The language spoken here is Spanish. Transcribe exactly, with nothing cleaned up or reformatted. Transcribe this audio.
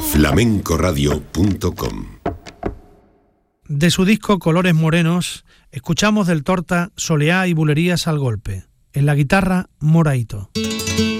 flamenco radio punto com. De su disco Colores Morenos, escuchamos del Torta Soleá y Bulerías al golpe. En la guitarra, Moraito.